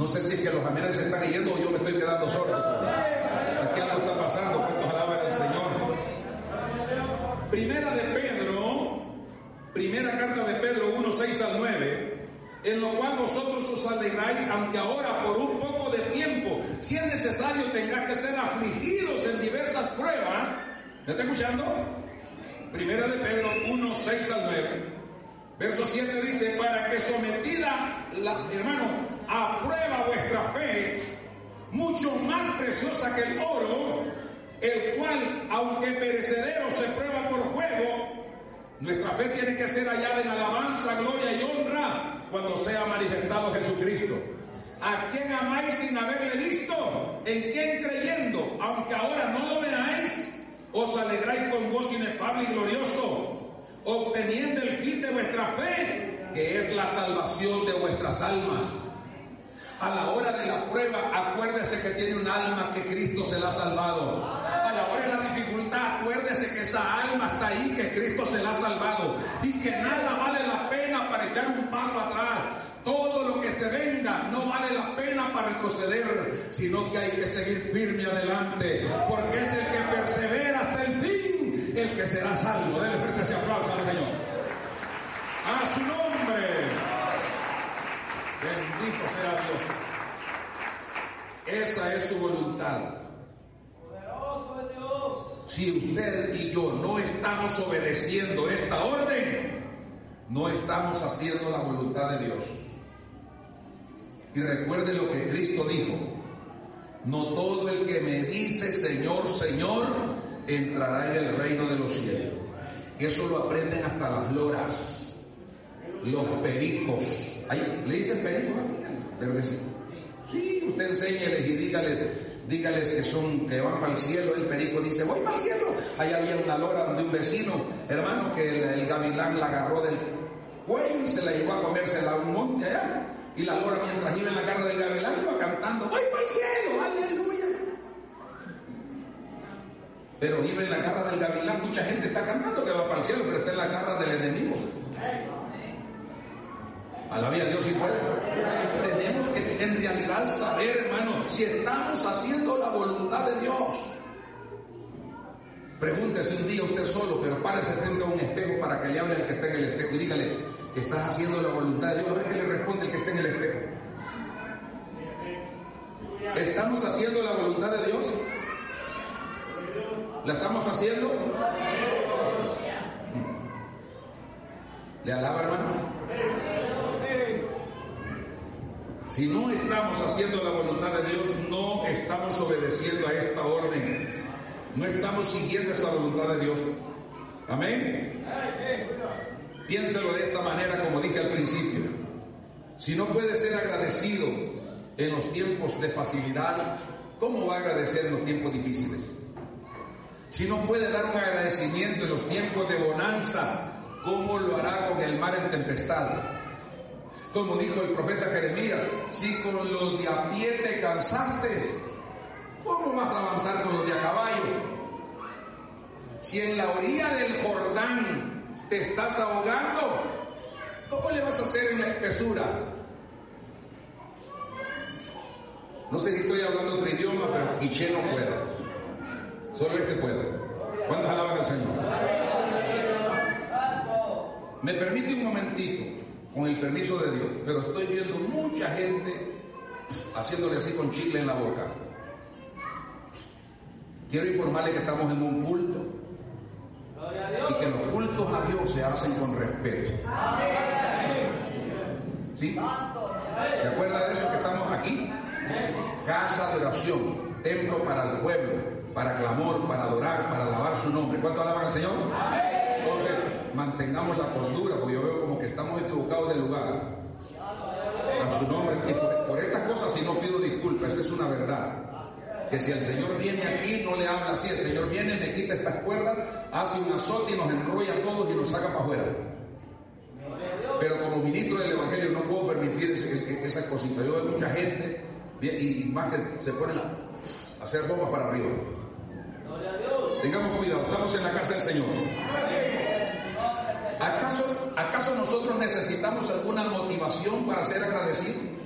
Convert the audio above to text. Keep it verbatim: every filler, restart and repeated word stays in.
sé si es que los amenes se están yendo o yo me estoy quedando solo. Aquí algo está pasando. ¿Cuántos alaban al Señor? Primera de Pedro, primera carta de Pedro uno, seis al nueve, en lo cual vosotros os alegráis, aunque ahora por un poco de tiempo, si es necesario, tengáis que ser afligidos en diversas pruebas. ¿Me está escuchando? Primera de Pedro uno, seis al nueve. Verso siete dice: para que sometida, la, hermano, a prueba vuestra fe, mucho más preciosa que el oro, el cual, aunque perecedero, se prueba por fuego, nuestra fe tiene que ser hallada en alabanza, gloria y honra cuando sea manifestado Jesucristo. ¿A quién amáis sin haberle visto? ¿En quién creyendo, aunque ahora no lo veáis, os alegráis con gozo inefable y glorioso, obteniendo el fin de vuestra fe, que es la salvación de vuestras almas? A la hora de la prueba, acuérdese que tiene un alma que Cristo se la ha salvado. A la hora de la dificultad, acuérdese que esa alma está ahí, que Cristo se la ha salvado. Y que nada vale la pena para echar un paso atrás. Todo lo que se venga no vale la pena para retroceder, sino que hay que seguir firme adelante, porque es el que persevera hasta el fin el que será salvo. Denle fuerte ese aplauso al Señor. A su nombre. Bendito sea Dios. Esa es su voluntad. Poderoso es Dios. Si usted y yo no estamos obedeciendo esta orden, no estamos haciendo la voluntad de Dios. Y recuerde lo que Cristo dijo: no todo el que me dice Señor, Señor, entrará en el reino de los cielos. Eso lo aprenden hasta las loras, los pericos. Ay, ¿le dicen pericos a mí? Verdecito. Sí, usted enséñeles y dígales, dígales que son, que van para el cielo. El perico dice: voy para el cielo. Allá había una lora donde un vecino, hermano, que el, el gavilán la agarró del cuello y se la llevó a comérsela a un monte allá. Y la lora, mientras iba en la cara del gavilán, iba cantando: voy para el cielo, aleluya. Pero iba en la cara del gavilán. Mucha gente está cantando que va para el cielo, pero está en la cara del enemigo. Alabía a Dios y puede. Tenemos que en realidad saber, hermano, si estamos haciendo la voluntad de Dios. Pregúntese un día usted solo, pero párese frente a un espejo para que le hable al que está en el espejo y dígale: ¿estás haciendo la voluntad de Dios? A ver qué le responde el que está en el espejo. ¿Estamos haciendo la voluntad de Dios? ¿La estamos haciendo? ¿Le alaba, hermano? Si no estamos haciendo la voluntad de Dios, no estamos obedeciendo a esta orden. No estamos siguiendo esta voluntad de Dios. Amén. Piénselo de esta manera, como dije al principio. Si no puede ser agradecido en los tiempos de facilidad, ¿cómo va a agradecer en los tiempos difíciles? Si no puede dar un agradecimiento en los tiempos de bonanza, ¿cómo lo hará con el mar en tempestad? Como dijo el profeta Jeremías: si con los de a pie te cansaste, ¿cómo vas a avanzar con los de a caballo? Si en la orilla del Jordán te estás ahogando, ¿cómo le vas a hacer en la espesura? No sé si estoy hablando otro idioma, pero quiché no puedo. Solo este puedo. ¿Cuántos alaban al Señor? Me permite un momentito, con el permiso de Dios, pero estoy viendo mucha gente haciéndole así con chicle en la boca. Quiero informarle que estamos en un culto y que los cultos a Dios se hacen con respeto. ¿Sí? ¿Se acuerda de eso que estamos aquí? Casa de oración, templo para el pueblo, para clamor, para adorar, para alabar su nombre. ¿Cuánto alaban al Señor? Entonces, mantengamos la cordura, porque yo veo como que estamos equivocados del lugar. A su nombre. Y por, por estas cosas, si no pido disculpas, esta es una verdad. Que si el Señor viene aquí, no le habla así. El Señor viene, me quita estas cuerdas, hace un azote y nos enrolla a todos y nos saca para afuera. Pero como ministro del Evangelio no puedo permitir ese, ese, esa cosita. Yo veo mucha gente y, y más que se ponen a hacer bombas para arriba. Tengamos cuidado, estamos en la casa del Señor. ¿Acaso, ¿Acaso nosotros necesitamos alguna motivación para ser agradecidos?